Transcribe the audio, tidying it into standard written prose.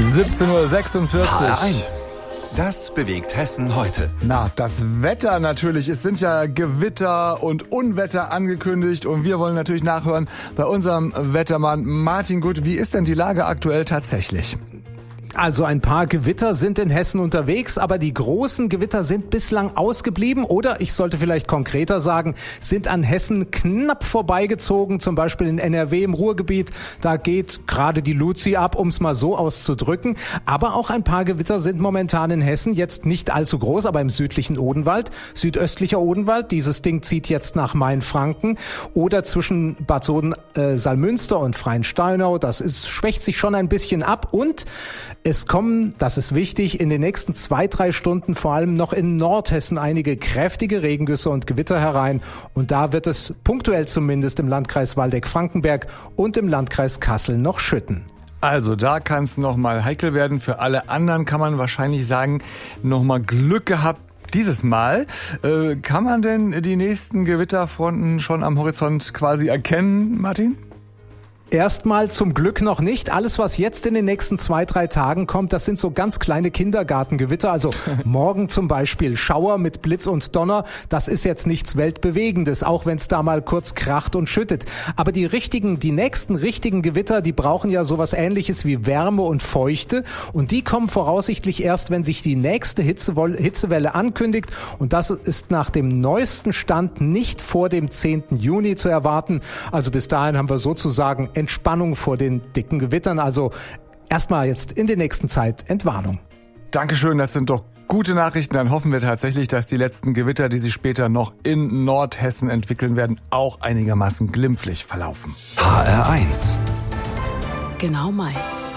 17:46 Uhr. HR1. Das bewegt Hessen heute. Na, das Wetter natürlich. Es sind ja Gewitter und Unwetter angekündigt und wir wollen natürlich nachhören bei unserem Wettermann Martin Gut. Wie ist denn die Lage aktuell tatsächlich? Also ein paar Gewitter sind in Hessen unterwegs, aber die großen Gewitter sind bislang ausgeblieben oder, ich sollte vielleicht konkreter sagen, sind an Hessen knapp vorbeigezogen, zum Beispiel in NRW im Ruhrgebiet. Da geht gerade die Luzi ab, um es mal so auszudrücken. Aber auch ein paar Gewitter sind momentan in Hessen, jetzt nicht allzu groß, aber im südlichen Odenwald, südöstlicher Odenwald. Dieses Ding zieht jetzt nach Mainfranken oder zwischen Bad Soden-Salmünster und Freinsteinau. Das schwächt sich schon ein bisschen ab und es kommen, das ist wichtig, in den nächsten 2-3 Stunden vor allem noch in Nordhessen einige kräftige Regengüsse und Gewitter herein. Und da wird es punktuell zumindest im Landkreis Waldeck-Frankenberg und im Landkreis Kassel noch schütten. Also da kann es nochmal heikel werden. Für alle anderen kann man wahrscheinlich sagen, nochmal Glück gehabt. Dieses Mal, kann man denn die nächsten Gewitterfronten schon am Horizont quasi erkennen, Martin? Erstmal zum Glück noch nicht. Alles, was jetzt in den nächsten 2-3 Tagen kommt, das sind so ganz kleine Kindergartengewitter. Also morgen zum Beispiel Schauer mit Blitz und Donner. Das ist jetzt nichts Weltbewegendes, auch wenn es da mal kurz kracht und schüttet. Aber die nächsten richtigen Gewitter, die brauchen ja sowas Ähnliches wie Wärme und Feuchte. Und die kommen voraussichtlich erst, wenn sich die nächste Hitzewelle ankündigt. Und das ist nach dem neuesten Stand nicht vor dem 10. Juni zu erwarten. Also bis dahin haben wir sozusagen Entspannung vor den dicken Gewittern. Also erstmal jetzt in der nächsten Zeit Entwarnung. Dankeschön, das sind doch gute Nachrichten. Dann hoffen wir tatsächlich, dass die letzten Gewitter, die sich später noch in Nordhessen entwickeln werden, auch einigermaßen glimpflich verlaufen. HR1. Genau meins.